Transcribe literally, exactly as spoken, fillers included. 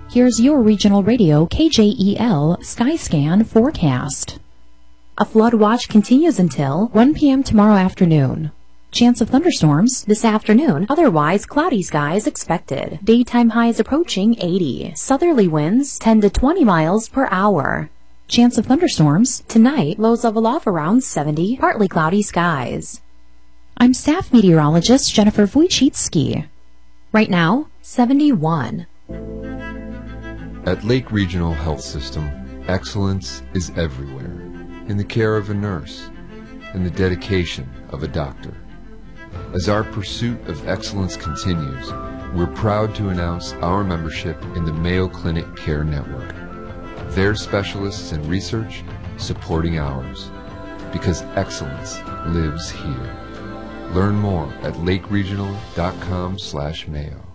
Here's your regional radio K J E L Skyscan forecast. A flood watch continues until one p m tomorrow afternoon. Chance of thunderstorms this afternoon, otherwise cloudy skies expected. Daytime highs approaching eighty. Southerly winds ten to twenty miles per hour. Chance of thunderstorms tonight, lows level off around seventy, partly cloudy skies. I'm staff meteorologist Jennifer Wojcicki. Right now, seventy-one. At Lake Regional Health System, excellence is everywhere, in the care of a nurse, in the dedication of a doctor. As our pursuit of excellence continues, we're proud to announce our membership in the Mayo Clinic Care Network. Their specialists and research supporting ours, because excellence lives here. Learn more at lakeregional dot com slash mayo.